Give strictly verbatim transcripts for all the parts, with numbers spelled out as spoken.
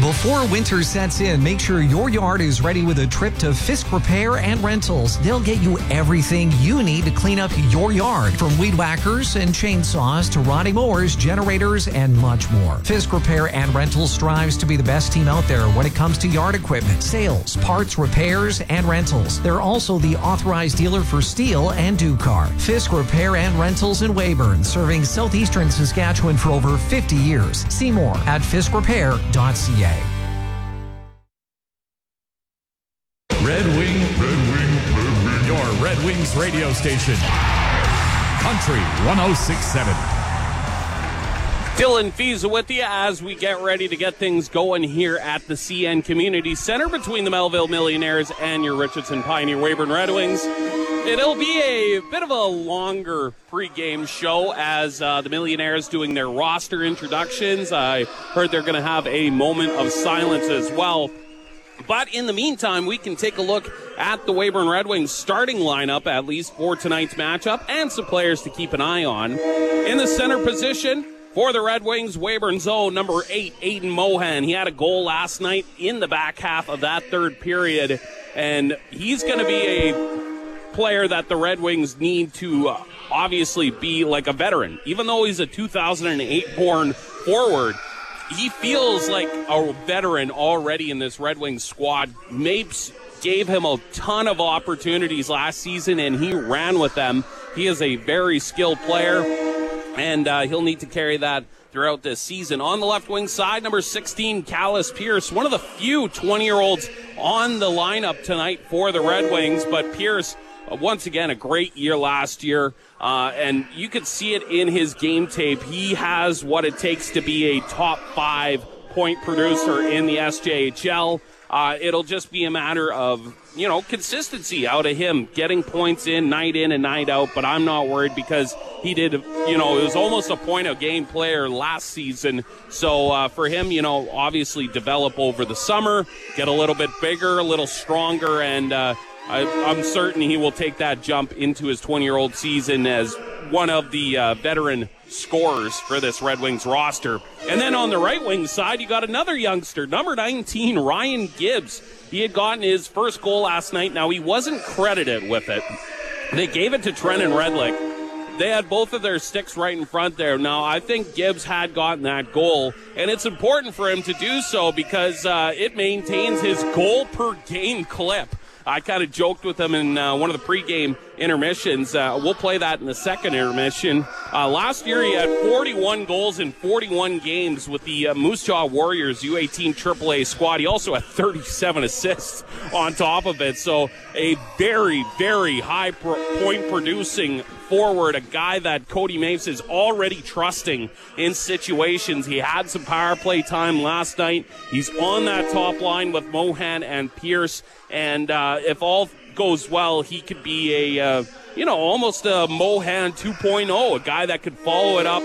Before winter sets in, make sure your yard is ready with a trip to Fisk Repair and Rentals. They'll get you everything you need to clean up your yard, from weed whackers and chainsaws to riding mowers, generators, and much more. Fisk Repair and Rentals strives to be the best team out there when it comes to yard equipment, sales, parts, repairs, and rentals. They're also the authorized dealer for Steel and Ducar. Fisk Repair and Rentals in Weyburn, serving southeastern Saskatchewan for over fifty years. See more at fisk repair dot c a. Red Wing, Red Wing, Red Wing. Your Red Wings radio station. Country one oh six point seven. Dylan Fiesa with you as we get ready to get things going here at the C N Community Center between the Melville Millionaires and your Richardson Pioneer Weyburn Red Wings. It'll be a bit of a longer pregame show as uh, the Millionaires doing their roster introductions. I heard they're going to have a moment of silence as well. But in the meantime, we can take a look at the Weyburn Red Wings starting lineup, at least for tonight's matchup, and some players to keep an eye on. In the center position for the Red Wings, Weyburn's own number eight, Aiden Mohan. He had a goal last night in the back half of that third period, and he's going to be a player that the Red Wings need to uh, obviously be like a veteran. Even though he's a two thousand eight born forward, he feels like a veteran already in this Red Wings squad. Mapes gave him a ton of opportunities last season, and he ran with them. He is a very skilled player, and uh, he'll need to carry that throughout this season. On the left wing side, number sixteen, Callis Pierce, one of the few twenty-year-olds on the lineup tonight for the Red Wings, but Pierce, uh, once again, a great year last year. Uh, and you could see it in his game tape. He has what it takes to be a top five point producer in the S J H L. Uh, it'll just be a matter of, you know, consistency out of him, getting points in, night in and night out. But I'm not worried because he did, you know, it was almost a point a game player last season. So uh, for him, you know, obviously develop over the summer, get a little bit bigger, a little stronger, and uh, I, I'm certain he will take that jump into his twenty-year-old season as one of the uh, veteran scorers for this Red Wings roster. And then on the right wing side, you got another youngster, number nineteen, Ryan Gibbs. He had gotten his first goal last night. Now, he wasn't credited with it. They gave it to Trenton Redlick. They had both of their sticks right in front there. Now, I think Gibbs had gotten that goal, and it's important for him to do so because uh, it maintains his goal per game clip. I kind of joked with him in uh, one of the pregame intermissions. Uh, we'll play that in the second intermission. Uh, last year, he had forty-one goals in forty-one games with the uh, Moose Jaw Warriors U eighteen triple A squad. He also had thirty-seven assists on top of it. So a very, very high pro- point-producing forward, a guy that Cody Mapes is already trusting in situations. He had some power play time last night. He's on that top line with Mohan and Pierce. And uh, if all goes well, he could be a, uh, you know, almost a Mohan two point oh, a guy that could follow it up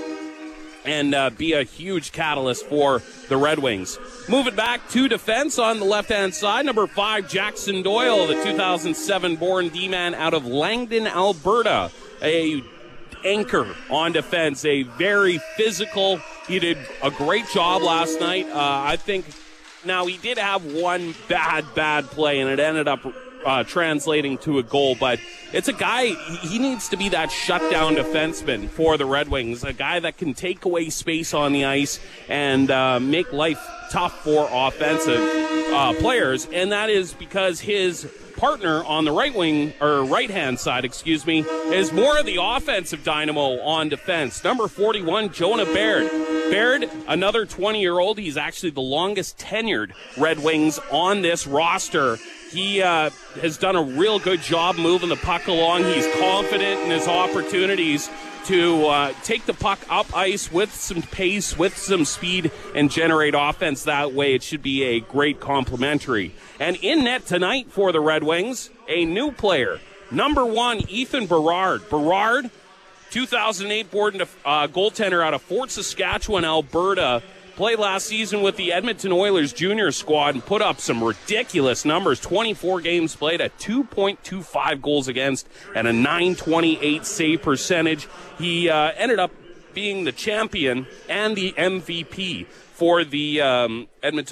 and uh, be a huge catalyst for the Red Wings. Moving back to defense on the left-hand side, number five, Jackson Doyle, the two thousand seven born D-man out of Langdon, Alberta. A anchor on defense, a very physical. He did a great job last night. Uh, I think now he did have one bad, bad play, and it ended up uh, translating to a goal. But it's a guy, he needs to be that shutdown defenseman for the Red Wings, a guy that can take away space on the ice and uh, make life tough for offensive uh, players. And that is because his partner on the right wing, or right hand side, excuse me, is more of the offensive dynamo on defense. Number forty-one, Jonah Baird. Baird, another twenty-year-old. He's actually the longest tenured Red Wings on this roster. He uh, has done a real good job moving the puck along. He's confident in his opportunities to uh, take the puck up ice with some pace, with some speed, and generate offense that way. It should be a great complementary. And in net tonight for the Red Wings, a new player, number one, Ethan Berard. Berard, two thousand eight born uh, goaltender out of Fort Saskatchewan, Alberta, played last season with the Edmonton Oilers junior squad and put up some ridiculous numbers. twenty-four games played at two point two five goals against and a nine twenty-eight save percentage. He uh, ended up being the champion and the M V P for the um, Edmonton